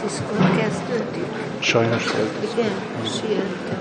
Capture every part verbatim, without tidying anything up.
tízkor kezdődik. Sajnos. Igen, sientem.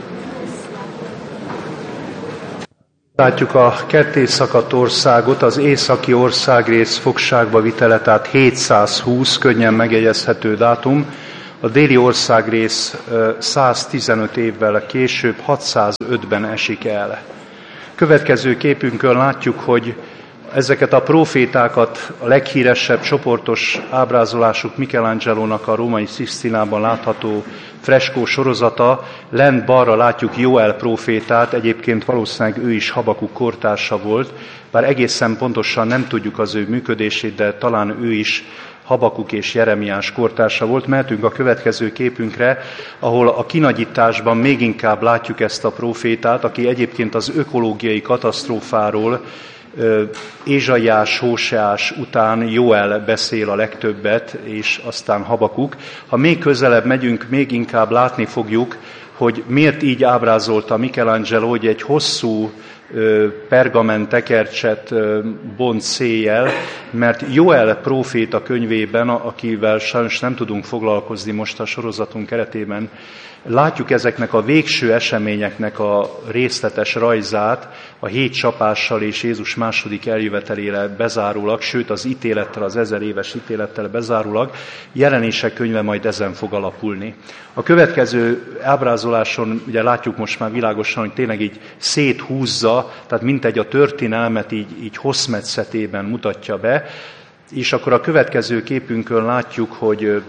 Látjuk a ketté szakadt országot, az északi országrész fogságba vitele, tehát hétszázhúsz, könnyen megjegyezhető dátum. A déli országrész száztizenöt évvel később, hatszázötben esik el. Következő képünkön látjuk, hogy ezeket a prófétákat, a leghíresebb csoportos ábrázolásuk Michelangelónak a római Sixtinában látható freskó sorozata. Lent balra látjuk Jóel prófétát, egyébként valószínűleg ő is Habakuk kortársa volt, bár egészen pontosan nem tudjuk az ő működését, de talán ő is Habakuk és Jeremiás kortársa volt. Mehetünk a következő képünkre, ahol a kinagyításban még inkább látjuk ezt a prófétát, aki egyébként az ökológiai katasztrófáról Ézsaiás, Hóseás után Jóel beszél a legtöbbet, és aztán Habakuk. Ha még közelebb megyünk, még inkább látni fogjuk, hogy miért így ábrázolta Michelangelo, hogy egy hosszú pergament tekercset bont széjjel, mert Jóel próféta könyvében, akivel sajnos nem tudunk foglalkozni most a sorozatunk keretében, látjuk ezeknek a végső eseményeknek a részletes rajzát, a hét csapással és Jézus második eljövetelére bezárólag, sőt az ítélettel, az ezer éves ítélettel bezárólag. Jelenések könyve majd ezen fog alapulni. A következő ábrázoláson ugye látjuk most már világosan, hogy tényleg így széthúzza, tehát mintegy a történelmet így, így hosszmetszetében mutatja be, és akkor a következő képünkön látjuk, hogy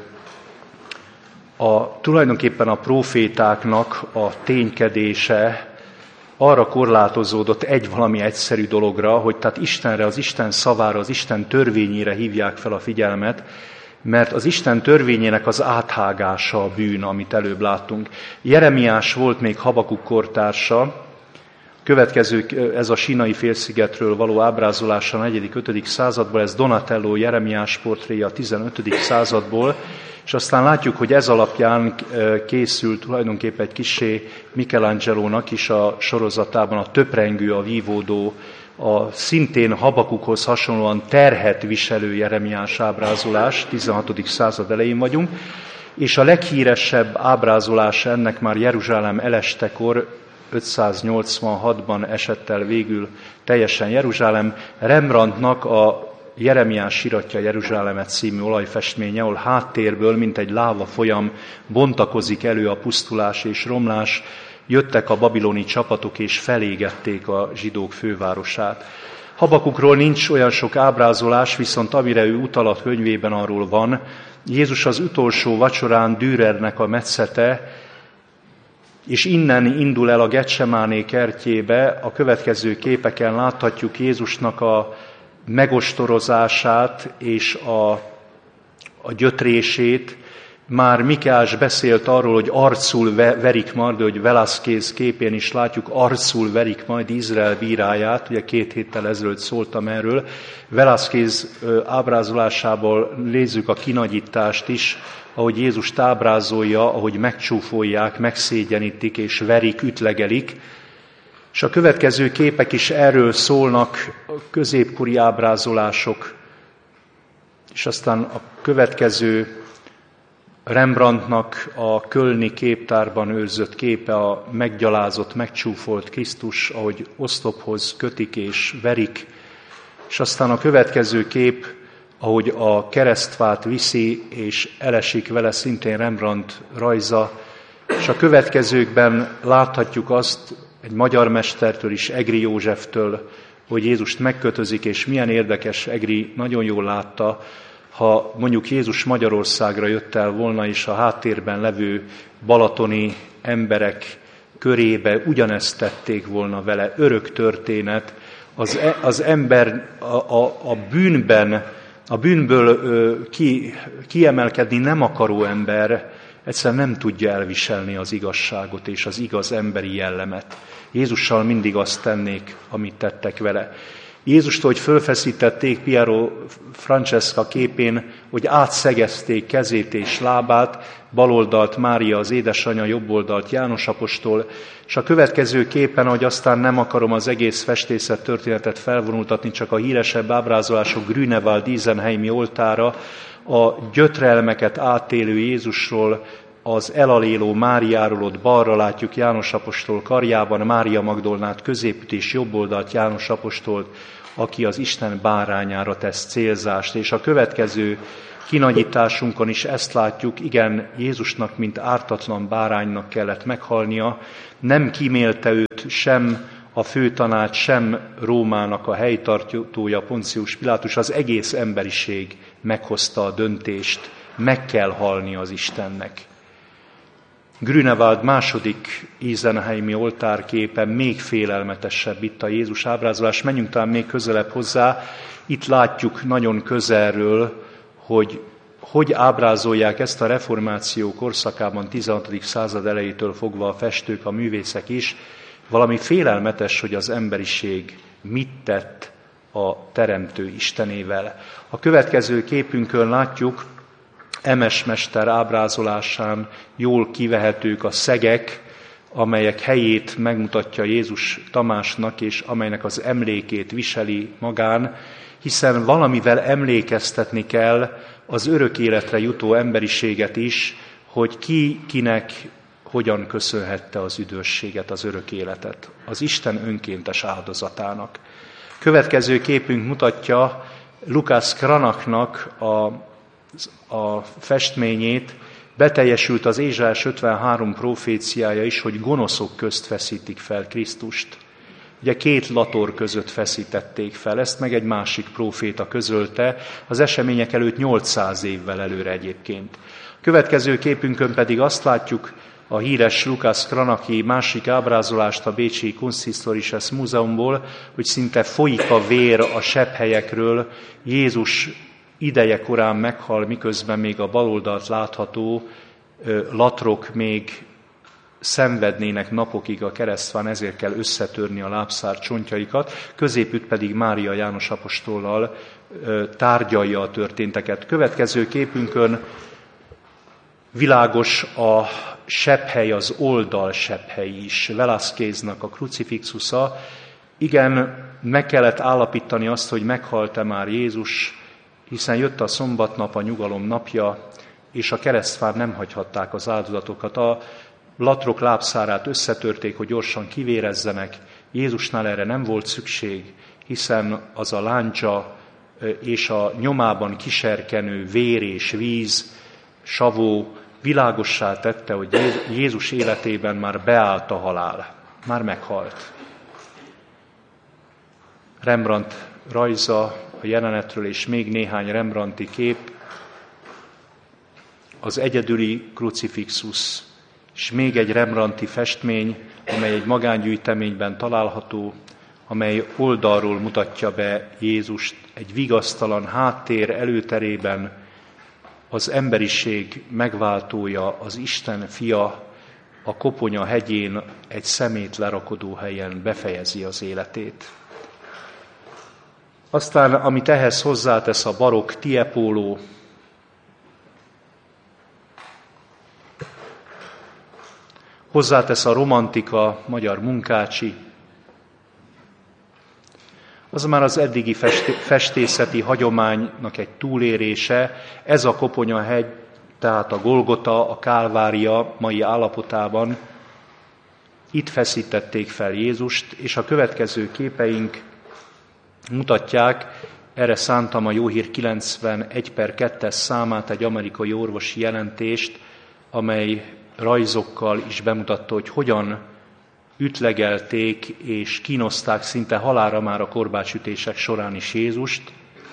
a, tulajdonképpen a prófétáknak a ténykedése arra korlátozódott egy valami egyszerű dologra, hogy tehát Istenre, az Isten szavára, az Isten törvényére hívják fel a figyelmet, mert az Isten törvényének az áthágása a bűn, amit előbb láttunk. Jeremiás volt még Habakuk kortársa, következő, ez a Sínai félszigetről való ábrázolása a negyedik-ötödik századból, ez Donatello Jeremiás portréja a tizenötödik századból, és aztán látjuk, hogy ez alapján készült tulajdonképpen egy kissé Michelangelónak is a sorozatában a töprengő, a vívódó, a szintén Habakukhoz hasonlóan terhet viselő Jeremiás ábrázolás, tizenhatodik század elején vagyunk, és a leghíresebb ábrázolása ennek már Jeruzsálem elestekor, ötszáznyolcvanhatban esett el végül teljesen Jeruzsálem, Rembrandtnak a Jeremiás síratja Jeruzsálemet című olajfestménye, ahol háttérből, mint egy láva folyam bontakozik elő a pusztulás és romlás, jöttek a babiloni csapatok és felégették a zsidók fővárosát. Habakukról nincs olyan sok ábrázolás, viszont amire ő utal a könyvében, arról van. Jézus az utolsó vacsorán Dürernek a metszete, és innen indul el a Getsemáné kertjébe. A következő képeken láthatjuk Jézusnak a megostorozását és a, a gyötrését. Már Micheás beszélt arról, hogy arcul verik majd, hogy Velázquez képén is látjuk, arcul verik majd Izrael bíráját, ugye két héttel ezelőtt szóltam erről. Velázquez ábrázolásából nézzük a kinagyítást is, ahogy Jézust ábrázolja, ahogy megcsúfolják, megszégyenítik és verik, ütlegelik. És a következő képek is erről szólnak, a középkori ábrázolások, és aztán a következő Rembrandtnak a kölni képtárban őrzött képe, a meggyalázott, megcsúfolt Krisztus, ahogy oszlophoz kötik és verik, és aztán a következő kép, ahogy a keresztfát viszi és elesik vele, szintén Rembrandt rajza, és a következőkben láthatjuk azt egy magyar mestertől is, Egri Józseftől, hogy Jézust megkötözik, és milyen érdekes, Egri nagyon jól látta, ha mondjuk Jézus Magyarországra jött el volna, és a háttérben levő balatoni emberek körébe ugyanezt tették volna vele, örök történet, az, az ember a, a, a bűnben, a bűnből ki, kiemelkedni nem akaró ember egyszerűen nem tudja elviselni az igazságot és az igaz emberi jellemet. Jézussal mindig azt tennék, amit tettek vele. Jézust, hogy fölfeszítették Piero Francesca képén, hogy átszegezték kezét és lábát, baloldalt Mária az édesanyja, jobboldalt János apostol, és a következő képen, hogy aztán nem akarom az egész festészet történetet felvonultatni, csak a híresebb ábrázolások Grünewald Isenheimi oltára, a gyötrelmeket átélő Jézusról, az elaléló Máriáról ott balra látjuk János apostol karjában, Mária Magdolnát középütt és jobb oldalt János apostolt, aki az Isten bárányára tesz célzást. És a következő kinagyításunkon is ezt látjuk, igen, Jézusnak, mint ártatlan báránynak kellett meghalnia, nem kímélte őt sem a főtanács, sem Rómának a helytartója, Poncius Pilátus, az egész emberiség meghozta a döntést, meg kell halni az Istennek. Grünewald második Isenheimi oltárképen még félelmetesebb itt a Jézus ábrázolás. Menjünk talán még közelebb hozzá. Itt látjuk nagyon közelről, hogy hogy ábrázolják ezt a reformáció korszakában, tizenhatodik század elejétől fogva a festők, a művészek is. Valami félelmetes, hogy az emberiség mit tett a Teremtő Istenével. A következő képünkön látjuk, Emes mester ábrázolásán jól kivehetők a szegek, amelyek helyét megmutatja Jézus Tamásnak, és amelynek az emlékét viseli magán, hiszen valamivel emlékeztetni kell az örök életre jutó emberiséget is, hogy ki kinek hogyan köszönhette az üdvösséget, az örök életet, az Isten önkéntes áldozatának. Következő képünk mutatja Lukács Cranachnak a, a festményét. Beteljesült az Ézsaiás ötvenhárom proféciája is, hogy gonoszok közt feszítik fel Krisztust. Ugye két lator között feszítették fel, ezt meg egy másik próféta közölte, az események előtt nyolcszáz évvel előre egyébként. A következő képünkön pedig azt látjuk, a híres Lukács Cranachy másik ábrázolást a Bécsi Kunsthistorisches Múzeumból, hogy szinte folyik a vér a sebhelyekről, Jézus ideje korán meghal, miközben még a baloldalt látható latrok még szenvednének napokig a keresztván, ezért kell összetörni a lábszár csontjaikat, középütt pedig Mária János apostollal tárgyalja a történteket. Következő képünkön világos a sebhely, az oldal sebhely is, Velázqueznak a Crucifixusa. Igen, meg kellett állapítani azt, hogy meghalt-e már Jézus, hiszen jött a szombatnap, a nyugalom napja, és a keresztfán nem hagyhatták az áldozatokat. A latrok lábszárát összetörték, hogy gyorsan kivérezzenek. Jézusnál erre nem volt szükség, hiszen az a láncsa és a nyomában kiserkenő vér és víz, savó világossá tette, hogy Jézus életében már beállt a halál, már meghalt. Rembrandt rajza a jelenetről, és még néhány Rembrandti kép, az egyedüli Crucifixus, és még egy Rembrandti festmény, amely egy magángyűjteményben található, amely oldalról mutatja be Jézust egy vigasztalan háttér előterében, az emberiség megváltója, az Isten fia a Koponya hegyén egy szemét lerakodó helyen befejezi az életét. Aztán, amit ehhez hozzátesz a barokk Tiepolo, hozzátesz a romantika, magyar Munkácsi, az már az eddigi festészeti hagyománynak egy túlérése. Ez a Koponya-hegy, tehát a Golgota, a Kálvária mai állapotában, itt feszítették fel Jézust, és a következő képeink mutatják, erre szántam a Jó Hír kilencvenegy per kettes számát, egy amerikai orvosi jelentést, amely rajzokkal is bemutatta, hogy hogyan ütlegelték és kínozták szinte halálra már a korbácsütések során is Jézust,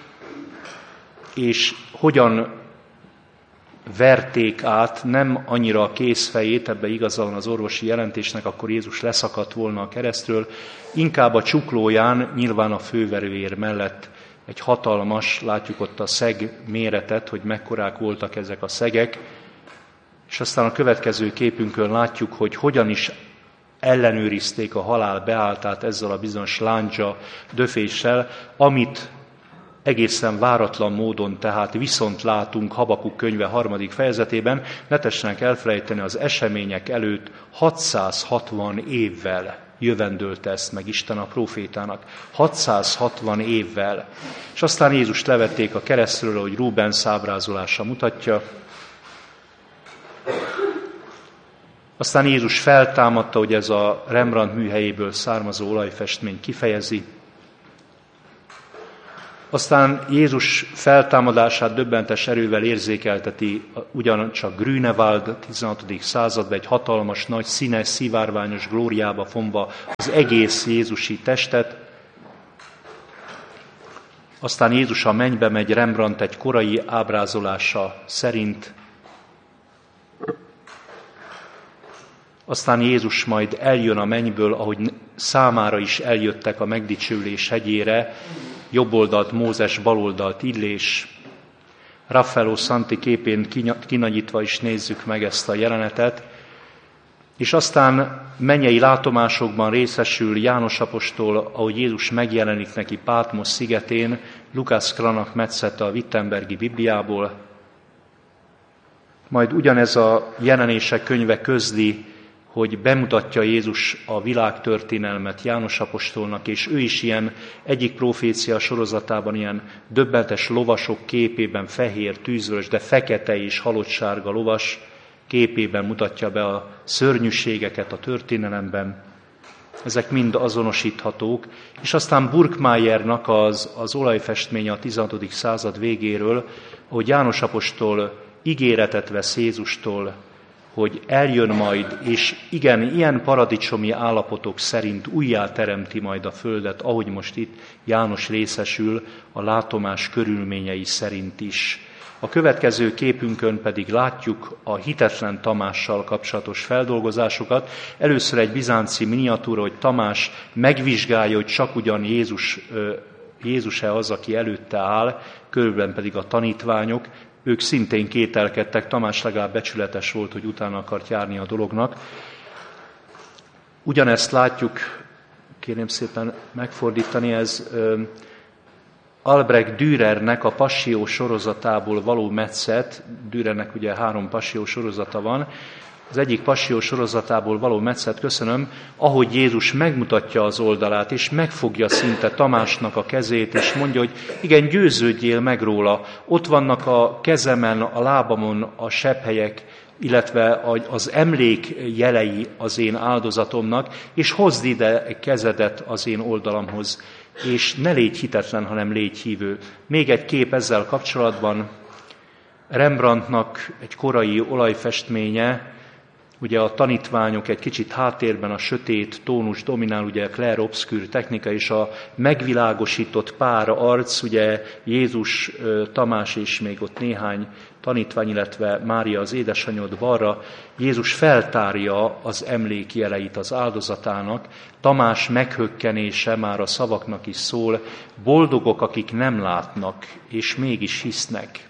és hogyan verték át nem annyira a kézfejét, ebbe igaza van az orvosi jelentésnek, akkor Jézus leszakadt volna a keresztről, inkább a csuklóján, nyilván a főverőér mellett egy hatalmas, látjuk ott a szeg méretet, hogy mekkorák voltak ezek a szegek, és aztán a következő képünkön látjuk, hogy hogyan is ellenőrizték a halál beálltát ezzel a bizonyos láncsa döféssel, amit egészen váratlan módon tehát viszont látunk Habakuk könyve harmadik fejezetében, ne tessenek elfelejteni, az események előtt hatszázhatvan évvel jövendölte ezt meg Isten a prófétának. hatszázhatvan évvel. És aztán Jézust levették a keresztről, ahogy Rubens ábrázolása mutatja. Aztán Jézus feltámadta, hogy ez a Rembrandt műhelyéből származó olajfestmény kifejezi. Aztán Jézus feltámadását döbbentes erővel érzékelteti ugyancsak Grünewald tizenhatodik században, egy hatalmas, nagy, színes, szivárványos glóriába fonva az egész jézusi testet. Aztán Jézus a mennybe megy Rembrandt egy korai ábrázolása szerint. Aztán Jézus majd eljön a mennyből, ahogy számára is eljöttek a megdicsőlés hegyére, jobboldalt Mózes, baloldalt Illés. Raffaello Santi képén kinagyítva is nézzük meg ezt a jelenetet. És aztán mennyei látomásokban részesül János apostol, ahogy Jézus megjelenik neki Pátmos szigetén, Lukács Cranach metszete a Wittenbergi Bibliából. Majd ugyanez a jelenések könyve közli, hogy bemutatja Jézus a világtörténelmet János apostolnak, és ő is ilyen egyik profécia sorozatában ilyen döbbentes lovasok képében, fehér, tűzvörös, de fekete és halottsárga lovas képében mutatja be a szörnyűségeket a történelemben. Ezek mind azonosíthatók, és aztán Burkmayernak az, az olajfestménye a tizenhatodik század végéről, ahogy János apostol ígéretet vesz Jézustól, hogy eljön majd, és igen, ilyen paradicsomi állapotok szerint újjá teremti majd a földet, ahogy most itt János részesül a látomás körülményei szerint is. A következő képünkön pedig látjuk a hitetlen Tamással kapcsolatos feldolgozásokat. Először egy bizánci miniatúra, hogy Tamás megvizsgálja, hogy csak ugyan Jézus, Jézus-e az, aki előtte áll, körülben pedig a tanítványok. Ők szintén kételkedtek, Tamás legalább becsületes volt, hogy utána akart járni a dolognak. Ugyanezt látjuk, kérem szépen megfordítani, ez Albrecht Dürernek a Passio sorozatából való metszet. Dürernek ugye három Passio sorozata van. Az egyik Passio sorozatából való metszet, köszönöm, ahogy Jézus megmutatja az oldalát, és megfogja szinte Tamásnak a kezét, és mondja, hogy igen, győződjél meg róla. Ott vannak a kezemen, a lábamon a sebhelyek, illetve az emlék jelei az én áldozatomnak, és hozd ide kezedet az én oldalamhoz, és ne légy hitetlen, hanem légy hívő. Még egy kép ezzel kapcsolatban, Rembrandtnak egy korai olajfestménye, ugye a tanítványok egy kicsit háttérben, a sötét tónus dominál, ugye a clair obscur technika, és a megvilágosított pár arc, ugye Jézus, Tamás és még ott néhány tanítvány, illetve Mária az édesanyod balra. Jézus feltárja az emlékjeleit az áldozatának, Tamás meghökkenése már a szavaknak is szól, boldogok, akik nem látnak, és mégis hisznek.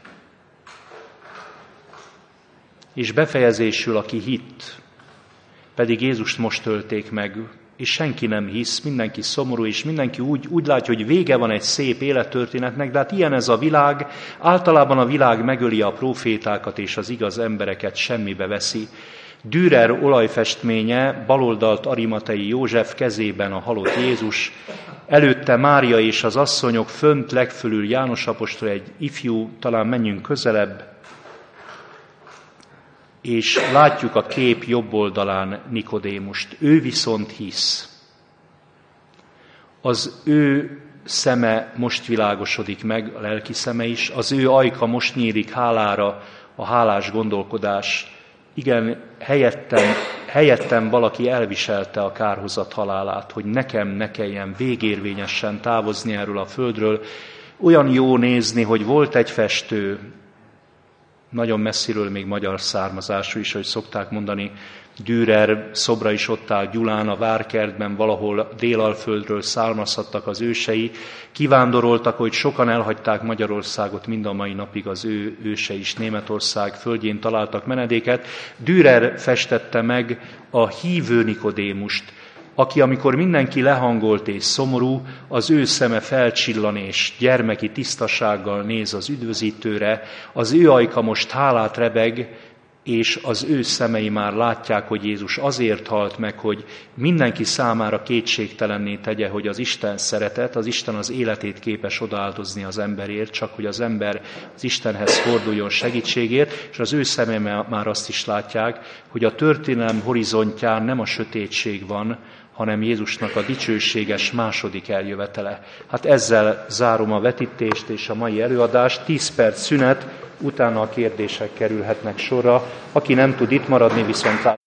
És befejezésül, aki hitt, pedig Jézust most ölték meg, és senki nem hisz, mindenki szomorú, és mindenki úgy, úgy látja, hogy vége van egy szép élettörténetnek, de hát ilyen ez a világ, általában a világ megöli a prófétákat, és az igaz embereket semmibe veszi. Dürer olajfestménye, baloldalt Arimatei József, kezében a halott Jézus, előtte Mária és az asszonyok, fönt legfölül János apostol, egy ifjú, talán menjünk közelebb, és látjuk a kép jobb oldalán Nikodémust. Ő viszont hisz. Az ő szeme most világosodik meg, a lelki szeme is, az ő ajka most nyílik hálára, a hálás gondolkodás. Igen, helyettem, helyettem valaki elviselte a kárhozat halálát, hogy nekem ne kelljen végérvényesen távozni erről a földről. Olyan jó nézni, hogy volt egy festő, nagyon messziről még magyar származású is, hogy szokták mondani, Dürer szobra is ott áll Gyulán, a Várkertben, valahol Délalföldről származhattak az ősei, kivándoroltak, hogy sokan elhagyták Magyarországot, mind a mai napig az ő őse is Németország földjén találtak menedéket. Dürer festette meg a hívő Nikodémust, aki, amikor mindenki lehangolt és szomorú, az ő szeme felcsillan és gyermeki tisztasággal néz az üdvözítőre, az ő ajka most hálát rebeg, és az ő szemei már látják, hogy Jézus azért halt meg, hogy mindenki számára kétségtelenné tegye, hogy az Isten szeretet, az Isten az életét képes odaáldozni az emberért, csak hogy az ember az Istenhez forduljon segítségért, és az ő szemei már azt is látják, hogy a történelem horizontján nem a sötétség van, hanem Jézusnak a dicsőséges második eljövetele. Hát ezzel zárom a vetítést és a mai előadást. Tíz perc szünet, utána a kérdések kerülhetnek sorra. Aki nem tud itt maradni, viszont